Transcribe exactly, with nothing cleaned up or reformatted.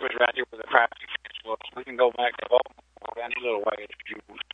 was right there where the Crafty Fence was. We can go back to Baltimore down a little ways if you want.